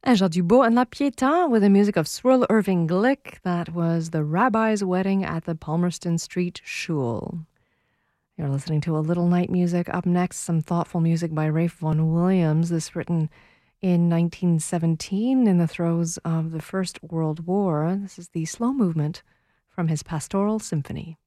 Angel Dubois and La Pietà with the music of Swirl Irving Glick. That was the Rabbi's Wedding at the Palmerston Street Shul. You're listening to A Little Night Music. Up next, some thoughtful music by Ralph Vaughan Williams. This written in 1917 in the throes of the First World War. This is the slow movement from his Pastoral Symphony.